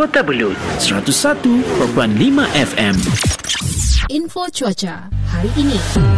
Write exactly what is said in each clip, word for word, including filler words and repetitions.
Kota Belud, seratus satu perpuluhan lima F M. Info cuaca hari ini.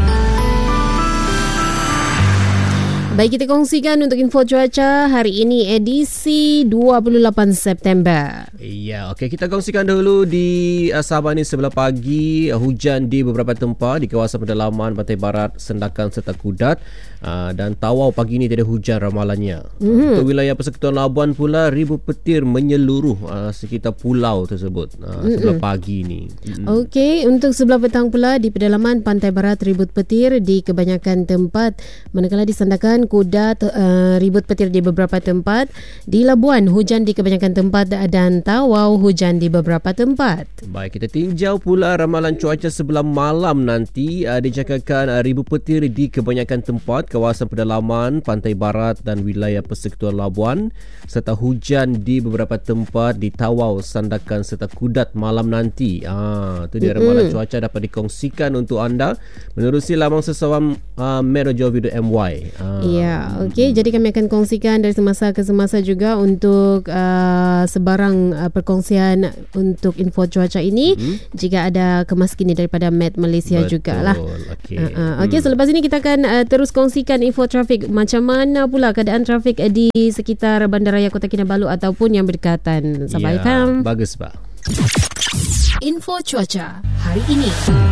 Baik, kita kongsikan untuk info cuaca hari ini edisi dua puluh lapan September. Ya, okey, kita kongsikan dahulu di uh, Sabah ni sebelah pagi uh, hujan di beberapa tempat di kawasan pedalaman pantai barat, Sendakan serta Kudat, uh, dan Tawau pagi ni tiada hujan ramalannya. Mm-hmm. Uh, untuk wilayah Persekutuan Labuan pula ribu petir menyeluruh uh, sekitar pulau tersebut uh, mm-hmm. sebelah pagi ni. Mm-hmm. Okey, untuk sebelah petang pula di pedalaman pantai barat ribut petir di kebanyakan tempat, manakala di Sendakan Kudat uh, ribut petir di beberapa tempat. Di Labuan hujan di kebanyakan tempat dan Tawau hujan di beberapa tempat. Baik, kita tinjau pula ramalan cuaca sebelah malam nanti. Uh, dijangkakan uh, ribut petir di kebanyakan tempat kawasan pedalaman pantai barat dan wilayah Persekutuan Labuan, serta hujan di beberapa tempat di Tawau, Sandakan serta Kudat malam nanti. Ah, itu dia ramalan mm-hmm. cuaca dapat dikongsikan untuk anda menerusi laman sesawam uh, meteorologi dot my. Ah. Ya, okey. Jadi kami akan kongsikan dari semasa ke semasa juga untuk uh, sebarang uh, perkongsian untuk info cuaca ini. Mm-hmm. Jika ada kemas kini daripada Met Malaysia jugalah. Okey. Uh, uh, okey, hmm. selepas ini kita akan uh, terus kongsikan info trafik. Macam mana pula keadaan trafik uh, di sekitar Bandaraya Kota Kinabalu ataupun yang berdekatan. Sabah ya, F M. Bagus, Pak. Info cuaca hari ini.